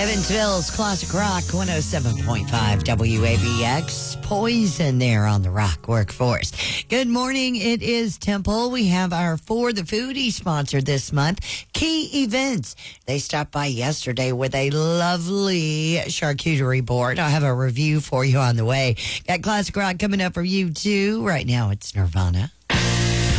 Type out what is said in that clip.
Evansville's Classic Rock 107.5 WABX. Poison there on the rock workforce. Good morning. It is Temple. We have our For the Foodie sponsor this month, Key Events. They stopped by yesterday with a lovely charcuterie board. I'll have a review for you on the way. Got Classic Rock coming up for you, too. Right now, it's Nirvana.